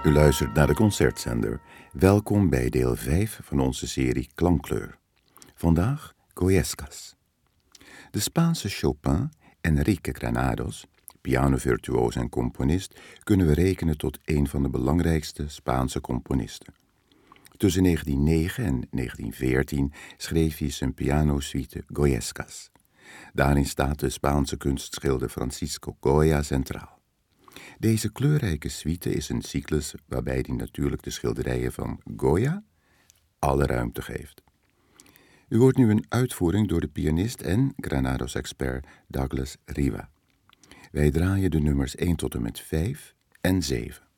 U luistert naar de Concertzender. Welkom bij deel 5 van onze serie Klankkleur. Vandaag Goyescas. De Spaanse Chopin, Enrique Granados, pianovirtuoos en componist, kunnen we rekenen tot een van de belangrijkste Spaanse componisten. Tussen 1909 en 1914 schreef hij zijn pianosuite Goyescas. Daarin staat de Spaanse kunstschilder Francisco Goya centraal. Deze kleurrijke suite is een cyclus waarbij hij natuurlijk de schilderijen van Goya alle ruimte geeft. U hoort nu een uitvoering door de pianist en Granados-expert Douglas Riva. Wij draaien de nummers 1 tot en met 5 en 7.